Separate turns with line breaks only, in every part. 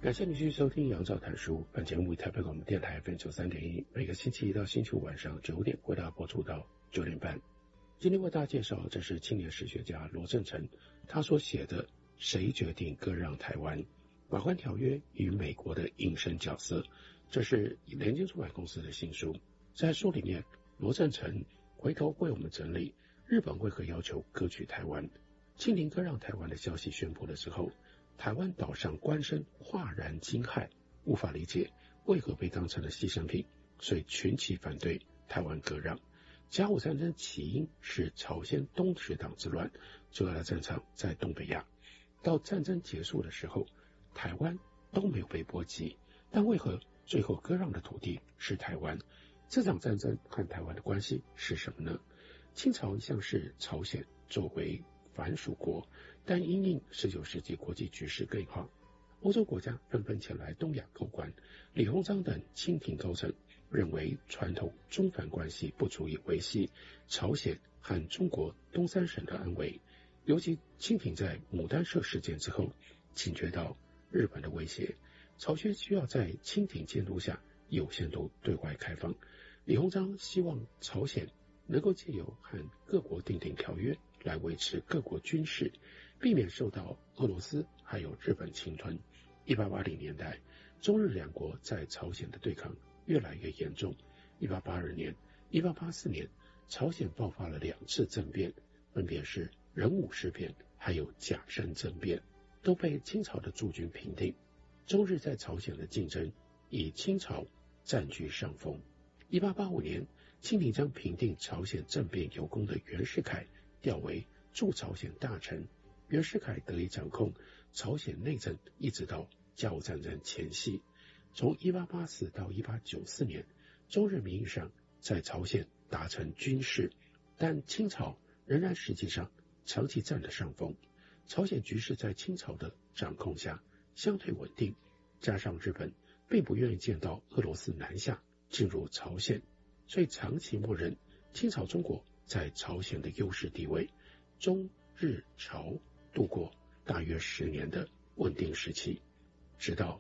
感谢你继续收听杨照谈书，本节目为台北广播电台 FM93.1，每个星期一到星期五晚上9点为大家播出到9点半。今天为大家介绍，这是青年史学家罗正成他所写的《谁决定割让台湾？马关条约与美国的隐身角色》，这是联经出版公司的新书。在书里面，罗正成回头为我们整理日本为何要求割据台湾。清廷割让台湾的消息宣布的时候，台湾岛上官绅哗然惊骇，无法理解为何被当成了牺牲品，所以群起反对台湾割让。甲午战争起因是朝鲜东石党之乱，主要的战场在东北亚。到战争结束的时候，台湾都没有被波及，但为何最后割让的土地是台湾？这场战争和台湾的关系是什么呢？清朝一向是朝鲜作为藩属国，但因应19世纪国际局势变化，欧洲国家纷纷前来东亚购关。李鸿章等清廷高层认为传统中藩关系不足以维系朝鲜和中国东三省的安危，尤其清廷在牡丹社事件之后警觉到日本的威胁，朝鲜需要在清廷监督下有限度对外开放。李鸿章希望朝鲜能够借由和各国订定条约来维持各国军事，避免受到俄罗斯还有日本侵吞。1880年代，中日两国在朝鲜的对抗越来越严重。1882年、1884年，朝鲜爆发了2次政变，分别是仁武事变还有甲山政变，都被清朝的驻军平定。中日在朝鲜的竞争以清朝占据上风。1885年，清廷将平定朝鲜政变有功的袁世凯调为驻朝鲜大臣，袁世凯得以掌控朝鲜内政，一直到甲午战争前夕。从1884到1894年，中日名义上在朝鲜达成军事，但清朝仍然实际上长期占了上风。朝鲜局势在清朝的掌控下相对稳定，加上日本并不愿意见到俄罗斯南下进入朝鲜，所以长期默认清朝中国在朝鲜的优势地位。中日朝度过大约10年的稳定时期，直到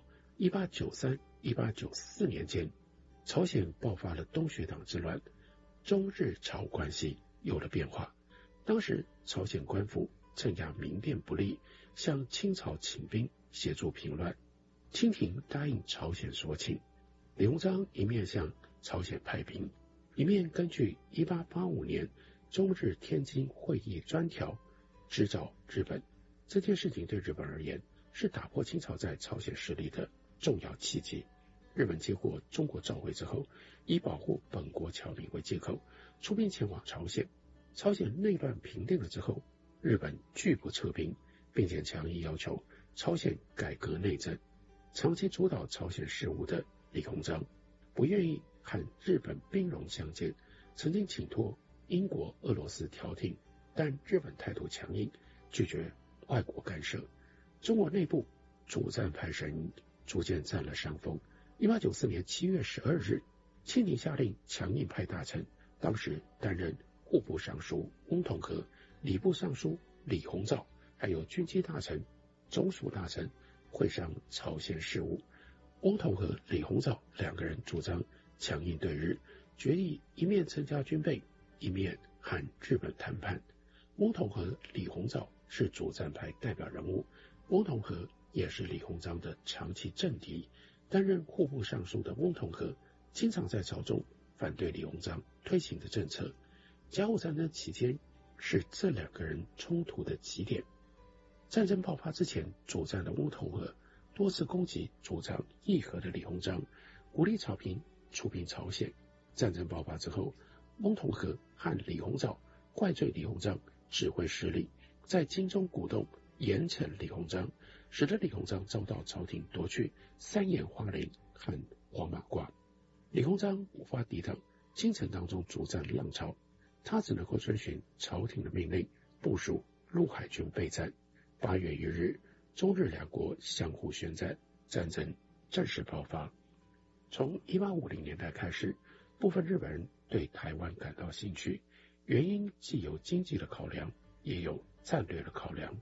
1893、1894年间，朝鲜爆发了东学党之乱，中日朝关系有了变化。当时朝鲜官府镇压民变不力，向清朝请兵协助平乱。清廷答应朝鲜所请，李鸿章一面向朝鲜派兵，一面根据1885年中日天津会议专条指找日本。这件事情对日本而言是打破清朝在朝鲜势力的重要契机。日本接获中国召回之后，以保护本国侨民为借口，出兵前往朝鲜。朝鲜内乱平定了之后，日本拒不撤兵，并且强硬要求朝鲜改革内政。长期主导朝鲜事务的李鸿章不愿意和日本兵戎相见，曾经请托英国、俄罗斯调停，但日本态度强硬，拒绝外国干涉。中国内部主战派声音逐渐占了上风。1894年7月12日，清廷下令强硬派大臣，当时担任户部尚书翁同龢、礼部尚书李鸿藻，还有军机大臣、总署大臣会商朝鲜事务。翁同龢、李鸿藻2个人主张强硬对日，决议一面增加军备，一面和日本谈判。翁同龢、李鸿藻是主战派代表人物，翁同龢也是李鸿章的长期政敌。担任户部尚书的翁同龢经常在朝中反对李鸿章推行的政策。甲午战争期间是这2个人冲突的起点。战争爆发之前，主战的翁同龢多次攻击主张议和的李鸿章，鼓励草坪出兵朝鲜。战争爆发之后，翁同龢和李鸿藻怪罪李鸿章指挥失利，在京中鼓动严惩李鸿章，使得李鸿章遭到朝廷夺去3眼花翎和黄马褂。李鸿章无法抵挡京城当中主战浪潮，他只能够遵循朝廷的命令，部署陆海军备战。8月1日，中日2国相互宣战，战争正式爆发。从1850年代开始，部分日本人对台湾感到兴趣，原因既有经济的考量，也有战略的考量。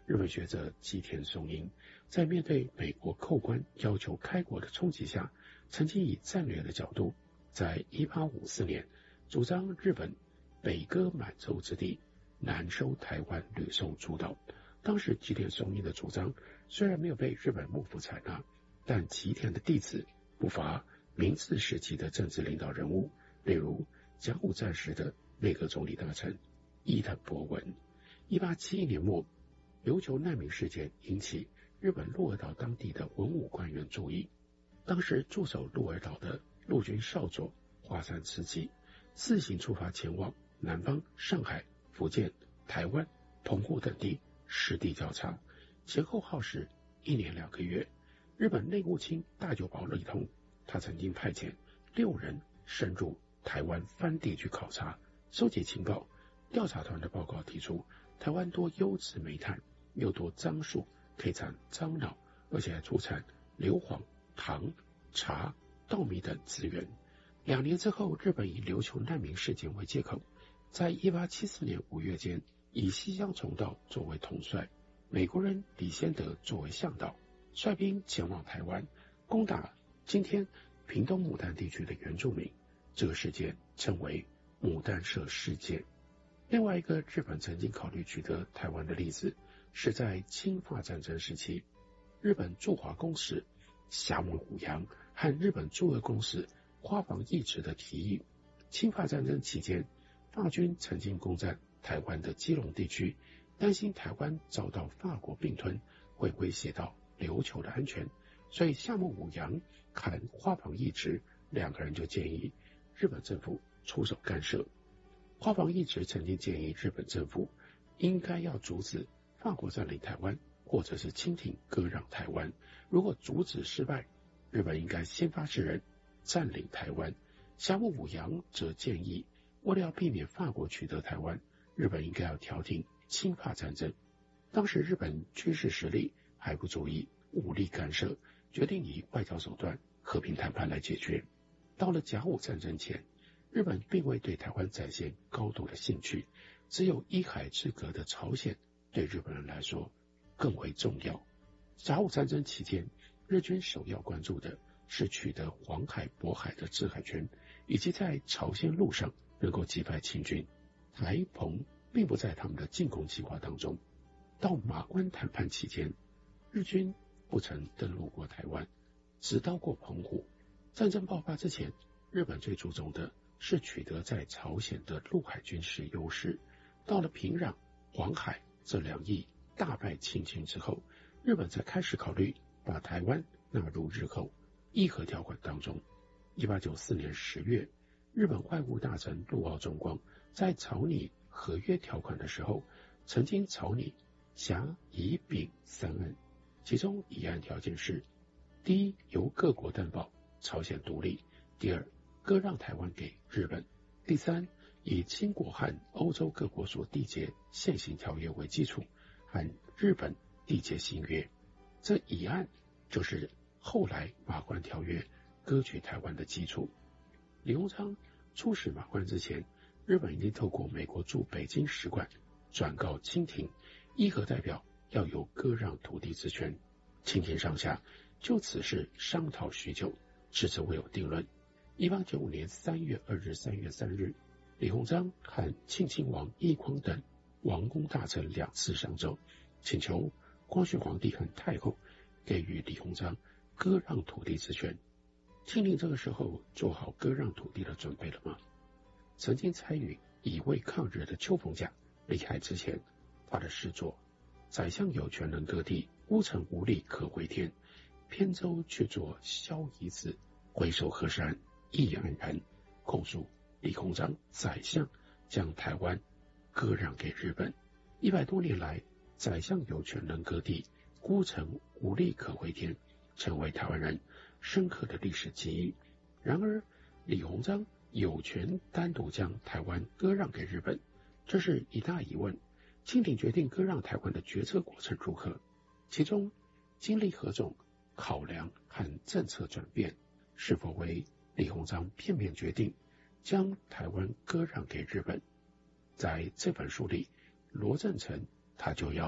日本学者吉田松阴在面对美国扣关要求开国的冲击下，曾经以战略的角度，在1854年主张日本北割满洲之地，南收台湾，吕宋诸岛。当时吉田松阴的主张虽然没有被日本幕府采纳，但吉田的弟子不乏明治时期的政治领导人物，例如甲午战时的内阁总理大臣伊藤博文。1871年末，琉球难民事件引起日本鹿儿岛当地的文武官员注意。当时驻守鹿儿岛的陆军少佐华山慈纪自行出发前往南方上海、福建、台湾、澎湖等地实地调查，前后耗时1年2个月。日本内务卿大久保利通，他曾经派遣6人深入台湾番地去考察，收集情报。调查团的报告提出，台湾多优质煤炭，又多樟树，可以产樟脑，而且还出产硫磺、糖、茶、稻米等资源。2年之后，日本以琉球难民事件为借口，在1874年5月间，以西乡重道作为统帅，美国人李先德作为向导，率兵前往台湾，攻打今天屏东牡丹地区的原住民。这个事件称为牡丹社事件。另外一个日本曾经考虑取得台湾的例子，是在清法战争时期，日本驻华公使霞本武洋和日本驻俄公使花房义直的提议。清法战争期间，法军曾经攻占台湾的基隆地区，担心台湾遭到法国并吞会威胁到琉球的安全，所以夏目武洋和花房义直2个人就建议日本政府出手干涉。花房义直曾经建议日本政府应该要阻止法国占领台湾，或者是清廷割让台湾。如果阻止失败，日本应该先发制人，占领台湾。夏目武洋则建议，为了要避免法国取得台湾，日本应该要调停清法战争。当时日本军事实力还不足以武力干涉，决定以外交手段和平谈判来解决。到了甲午战争前，日本并未对台湾展现高度的兴趣，只有一海之隔的朝鲜对日本人来说更为重要。甲午战争期间，日军首要关注的是取得黄海、渤海的制海权，以及在朝鲜路上能够击败清军。台澎并不在他们的进攻计划当中。到马关谈判期间，日军不曾登陆过台湾，只到过澎湖。战争爆发之前，日本最注重的是取得在朝鲜的陆海军事优势。到了平壤、黄海这2翼大败清军之后，日本才开始考虑把台湾纳入日后议和条款当中。1894年10月，日本外务大臣陆奥重光在草拟和约条款的时候，曾经草拟甲、乙、丙3案，其中乙案条件是：第一，由各国担保朝鲜独立；第二，割让台湾给日本；第三，以清国和欧洲各国所缔结现行条约为基础，和日本缔结新约。这乙案就是后来马关条约割据台湾的基础。李鸿章出使马关之前，日本已经透过美国驻北京使馆转告清廷，议和代表要有割让土地之权。清廷上下就此事商讨许久，迟迟未有定论。1895年3月2日、3月3日，李鸿章和庆亲王奕匡等王公大臣2次上奏，请求光绪皇帝和太后给予李鸿章割让土地之权。清廷这个时候做好割让土地的准备了吗？曾经参与以卫抗日的邱逢甲离开之前，他的诗作宰相有权能割地，孤城无力可回天，扁舟去作萧夷子，回首河山意黯然，控诉李鸿章宰相将台湾割让给日本。100多年来，宰相有权能割地，孤城无力可回天，成为台湾人深刻的历史记忆。然而，李鸿章有权单独将台湾割让给日本，这是一大疑问。清廷决定割让台湾的决策过程如何？其中经历何种考量和政策转变？是否为李鸿章片面决定将台湾割让给日本？在这本书里，罗正成他就要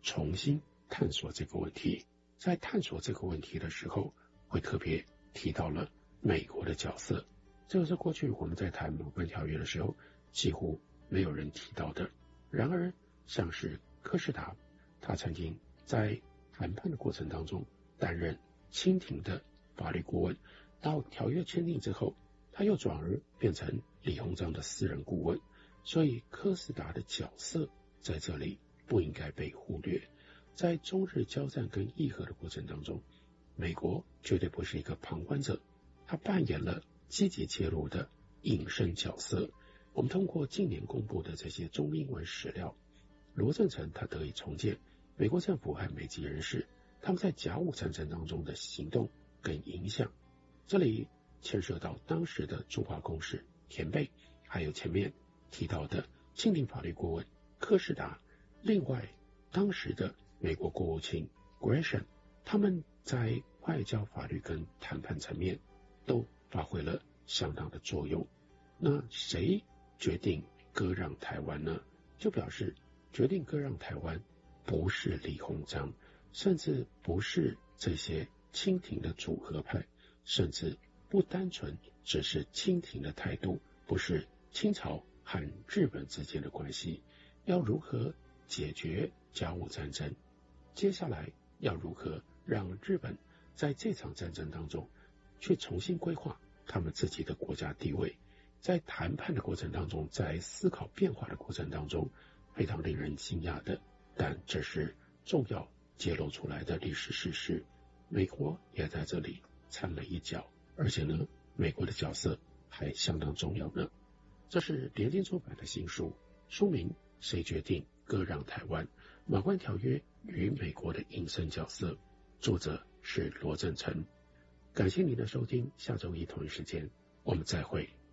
重新探索这个问题。在探索这个问题的时候，会特别提到了美国的角色，这个是过去我们在谈马关条约的时候几乎没有人提到的。然而像是柯士达，他曾经在谈判的过程当中担任清廷的法律顾问，到条约签订之后，他又转而变成李鸿章的私人顾问，所以柯士达的角色在这里不应该被忽略。在中日交战跟议和的过程当中，美国绝对不是一个旁观者，他扮演了积极介入的隐身角色。我们通过近年公布的这些中英文史料，罗正成他得以重建美国政府和美籍人士他们在甲午战争当中的行动跟影响。这里牵涉到当时的驻华公使田贝，还有前面提到的清廷法律顾问柯士达，另外当时的美国国务卿 Gresham， 他们在外交法律跟谈判层面都发挥了相当的作用。那谁决定割让台湾呢？就表示决定割让台湾不是李鸿章，甚至不是这些清廷的主和派，甚至不单纯只是清廷的态度，不是清朝和日本之间的关系。要如何解决甲午战争？接下来要如何让日本在这场战争当中去重新规划他们自己的国家地位？在谈判的过程当中，在思考变化的过程当中，非常令人惊讶的，但这是重要揭露出来的历史事实。美国也在这里掺了一脚，而且呢，美国的角色还相当重要呢。这是联经出版的新书，书名《谁决定割让台湾？马关条约与美国的隐身角色》，作者是罗正成。感谢您的收听，下周一同一时间我们再会。